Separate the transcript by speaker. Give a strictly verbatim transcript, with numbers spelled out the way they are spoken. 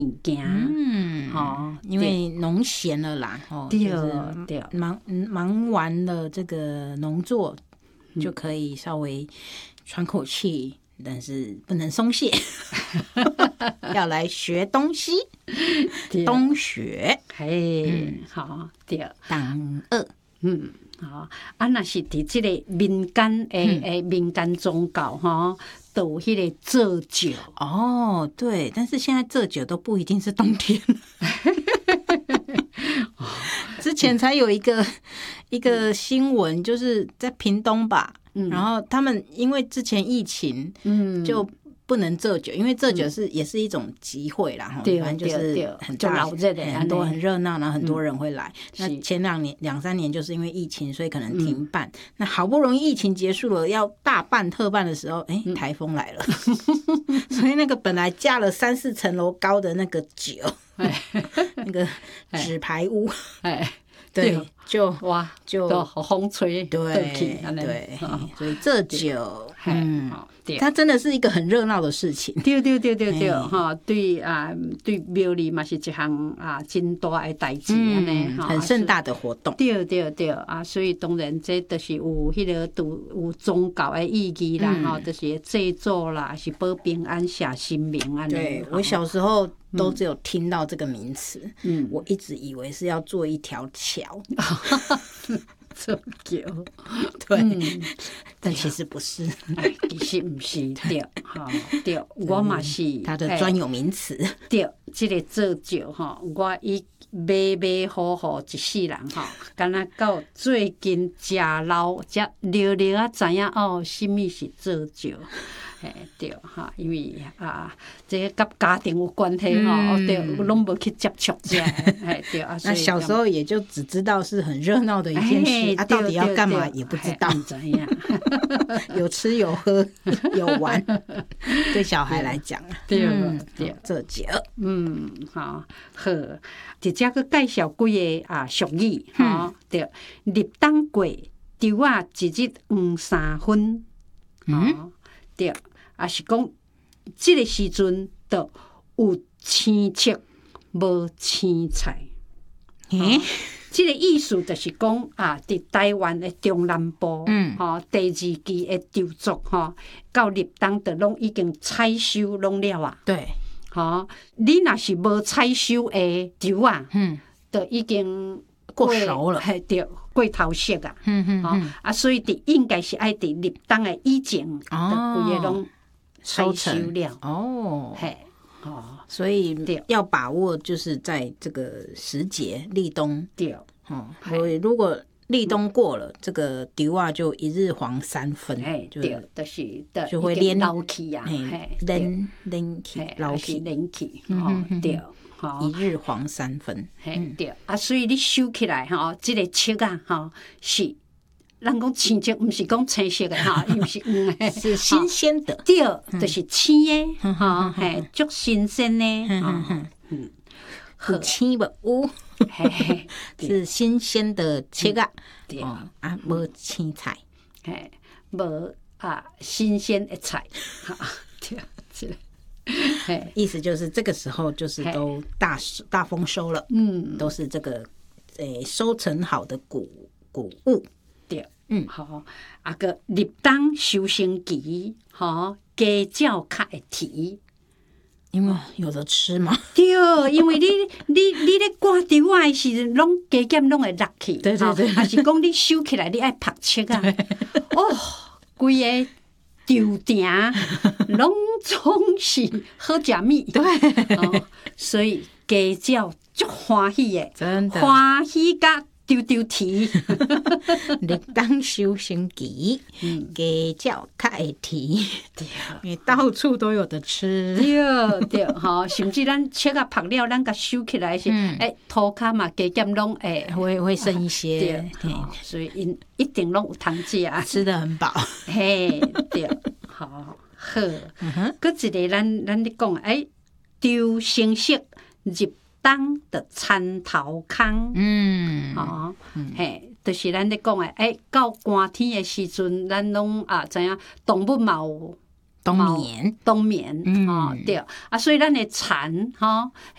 Speaker 1: 物件。嗯，
Speaker 2: 哦，因为农闲了啦，哦，
Speaker 1: 对
Speaker 2: 就是
Speaker 1: 对，
Speaker 2: 忙忙完了这个农作，
Speaker 1: 嗯
Speaker 2: 就可以稍微喘口气，但是不能松懈，要来学东西，东学，
Speaker 1: 嘿，好，对，
Speaker 2: 党二，
Speaker 1: 嗯。吼，啊，若是伫即个民间诶诶民间宗教吼，都有迄个做酒
Speaker 2: 哦，对，但是现在做酒都不一定是冬天。之前才有一个一个新闻，就是在屏东吧，嗯、然后他们因为之前疫情，嗯，就不能做酒，因为做酒是、嗯、也是一种集会啦，哈，反正就是很大很多很热闹，然后很多人会来。嗯、那前两年两三年就是因为疫情，所以可能停办。嗯、那好不容易疫情结束了，要大办特办的时候，哎、欸，台风来了，嗯、所以那个本来架了三四层楼高的那个酒，那个纸牌屋，哎。对，就
Speaker 1: 哇，就风吹，
Speaker 2: 对对，所以这酒，嗯，它真的是一个很热闹的事情。
Speaker 1: 对对对对对，哈，对啊，对庙里嘛是一项啊真大的代志安尼，
Speaker 2: 很盛大的活动。
Speaker 1: 对对对啊，所以当然这都是有迄个有有宗教的意义啦，哈，就是制作啦，是保平安、写新名安尼。
Speaker 2: 对我小时候都只有听到这个名词，嗯，我一直以为是要做一条桥。
Speaker 1: 做桥，
Speaker 2: 对，嗯、但其实不是，
Speaker 1: 其实不是，对，哈，对，我嘛是
Speaker 2: 它的专有名词，
Speaker 1: 对，这个做桥哈，我伊马马虎虎一世人哈，敢若到最近食老才了了啊，知影哦，什么是做桥。嘿，对哈，因为啊，这甲家庭有关系吼，嗯、对，拢无去接触这，哎，对啊。
Speaker 2: 那小时候也就只知道是很热闹的一件事，啊，到底要干嘛也不知道。
Speaker 1: 怎样？
Speaker 2: 有吃有喝有玩，对小孩来讲，
Speaker 1: 对对，
Speaker 2: 这酒，
Speaker 1: 嗯，好，好，直接去介绍几个啊俗语，哈，对，立冬过，稻啊一日黄三分，嗯，对。啊，是讲，即个时阵就有青菜，无青菜。
Speaker 2: 诶、欸，
Speaker 1: 即、這個意思就是講啊，伫台灣的中南部，嗯，吼、哦，第二期的稻作，吼、哦，到立冬就攏已經採收攏了啊。
Speaker 2: 對，
Speaker 1: 吼、哦，你若是無採收的稻啊，嗯，就已經
Speaker 2: 過熟了，
Speaker 1: 係對，過頭熟啊。
Speaker 2: 嗯嗯
Speaker 1: 嗯，哦、啊，所以伫應該是愛伫立冬的以前，就規個攏。
Speaker 2: 收成
Speaker 1: 了
Speaker 2: 哦，
Speaker 1: 嘿哦，
Speaker 2: 所以要把握，就是在这个时节立冬，
Speaker 1: 对
Speaker 2: 哦，所以如果立冬过了，这个稻啊就一日黄三分，
Speaker 1: 哎，对，就是
Speaker 2: 就会连
Speaker 1: 老起啊，
Speaker 2: 嘿，连连起老起
Speaker 1: 连起，哦，对，
Speaker 2: 一日黄三分，
Speaker 1: 嘿，对啊，所以你收起来哈，这个切啊，哈是。人讲青色，毋是讲青色的哈，伊毋是黄的，
Speaker 2: 是新鲜的，
Speaker 1: 对，就是青的，哈，嘿，足新鲜的，嗯
Speaker 2: 嗯，有青无有，嘿，是新鲜的切啊，对啊，无青菜，
Speaker 1: 嘿，无啊新鲜的菜，哈，对，是的，
Speaker 2: 嘿，意思就是这个时候就是都大大丰收了，嗯，都是这个诶收成好的谷谷物。
Speaker 1: 对，嗯，好，啊个立冬收成期，吼，鸡鸟较会啼，
Speaker 2: 因为有得吃嘛。
Speaker 1: 对，因为你你你咧赶稻啊的时阵，拢鸡剑拢会落去，
Speaker 2: 对对对，
Speaker 1: 还是讲你收起来，你爱拍切啊，哦，规个稻田拢总是好食米，
Speaker 2: 对，
Speaker 1: 哦，所以鸡鸟足欢喜的，
Speaker 2: 真的
Speaker 1: 欢喜甲。丢丢啼，
Speaker 2: 立冬收成期，鸡鸟较会啼，因为到处都有得吃。
Speaker 1: 对对，吼，甚至咱切啊拍了，咱甲收起来是，哎，涂骹嘛，鸡剑拢会
Speaker 2: 会会剩一些，
Speaker 1: 对，所以因一定拢有通食啊，
Speaker 2: 吃得很饱。
Speaker 1: 嘿，对，好好，佮一个咱咱咧讲，哎，丢成色入。冬的田头空，嗯，哦，嘿，就是咱咧讲诶，诶，到寒天诶时阵，咱拢啊知影动物嘛有
Speaker 2: 冬眠，
Speaker 1: 冬眠，哦，对，啊，所以咱诶田，吼，